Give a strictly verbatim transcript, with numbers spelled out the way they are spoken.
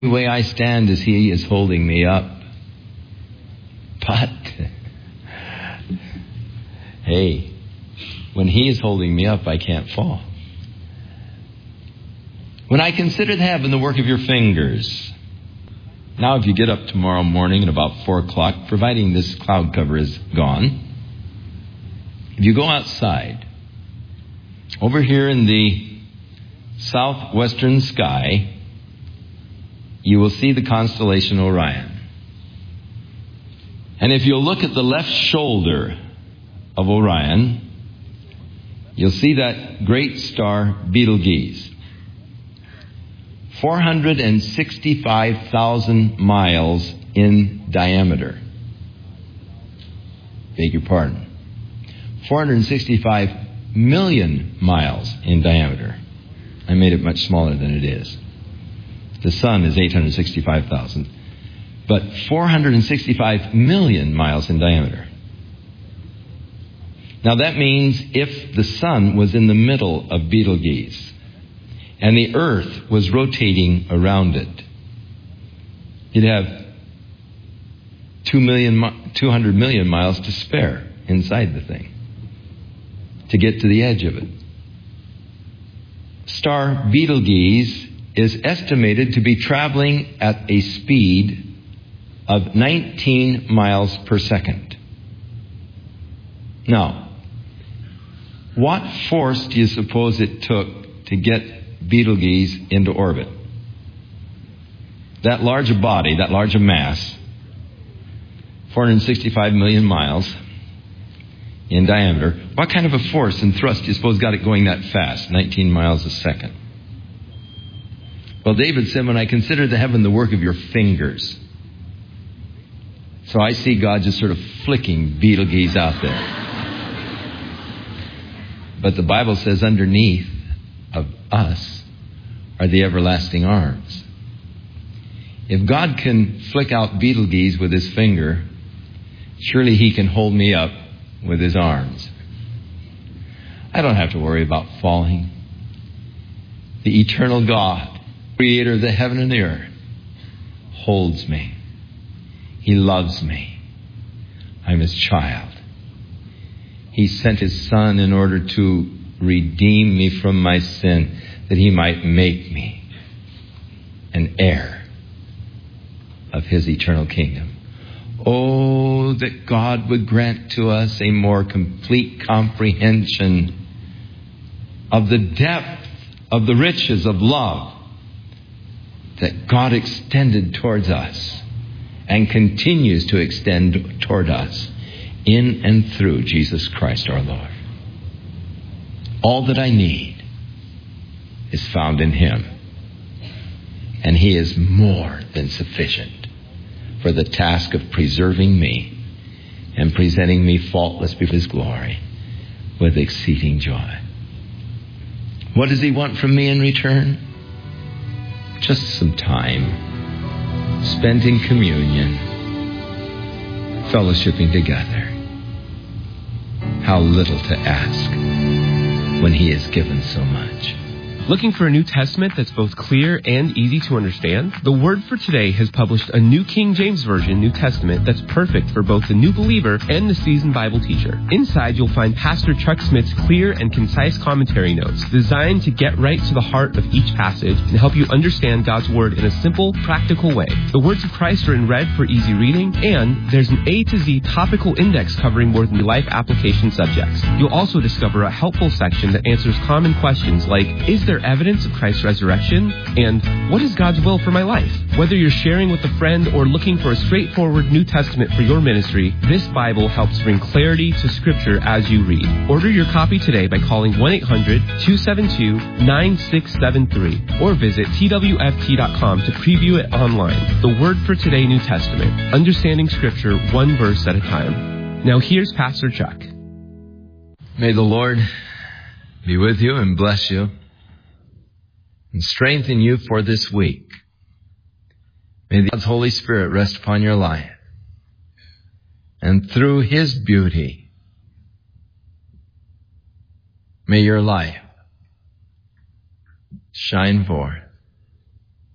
The way I stand is He is holding me up. But, hey, when He is holding me up, I can't fall. When I consider the heaven, the work of your fingers. Now, if you get up tomorrow morning at about four o'clock, providing this cloud cover is gone, if you go outside, over here in the southwestern sky, you will see the constellation Orion. And if you'll look at the left shoulder of Orion, you'll see that great star Betelgeuse. four hundred sixty-five thousand miles in diameter. Beg your pardon. four hundred sixty-five million miles in diameter. I made it much smaller than it is. The sun is eight hundred sixty-five thousand. But four hundred sixty-five million miles in diameter. Now that means if the sun was in the middle of Betelgeuse and the earth was rotating around it, you'd have two million, two hundred million miles to spare inside the thing to get to the edge of it. Star Betelgeuse is estimated to be traveling at a speed of nineteen miles per second. Now, what force do you suppose it took to get Betelgeuse into orbit? That large a body, that large a mass, four hundred sixty-five million miles in diameter, what kind of a force and thrust do you suppose got it going that fast, nineteen miles a second? Well, David said, when I consider the heaven, the work of your fingers. So I see God just sort of flicking Betelgeuse out there. But the Bible says underneath of us are the everlasting arms. If God can flick out Betelgeuse with His finger, surely He can hold me up with His arms. I don't have to worry about falling. The eternal God, Creator of the heaven and the earth, holds me. He loves me. I'm His child. He sent His Son in order to redeem me from my sin, that He might make me an heir of His eternal kingdom. Oh, that God would grant to us a more complete comprehension of the depth of the riches of love that God extended towards us and continues to extend toward us in and through Jesus Christ our Lord. All that I need is found in Him, and He is more than sufficient for the task of preserving me and presenting me faultless before His glory with exceeding joy. What does He want from me in return? Just some time spent in communion, fellowshipping together. How little to ask when He has given so much. Looking for a New Testament that's both clear and easy to understand? The Word for Today has published a New King James Version New Testament that's perfect for both the new believer and the seasoned Bible teacher. Inside, you'll find Pastor Chuck Smith's clear and concise commentary notes designed to get right to the heart of each passage and help you understand God's Word in a simple, practical way. The words of Christ are in red for easy reading, and there's an A to Z topical index covering more than life application subjects. You'll also discover a helpful section that answers common questions like, is there evidence of Christ's resurrection? And what is God's will for my life? Whether you're sharing with a friend or looking for a straightforward New Testament for your ministry, this Bible helps bring clarity to Scripture as you read. Order your copy today by calling one eight hundred two seven two nine six seven three or visit T W F T dot com to preview it online. The Word for Today New Testament, understanding Scripture one verse at a time. Now here's Pastor Chuck. May the Lord be with you and bless you and strengthen you for this week. May God's Holy Spirit rest upon your life. And through His beauty, may your life shine forth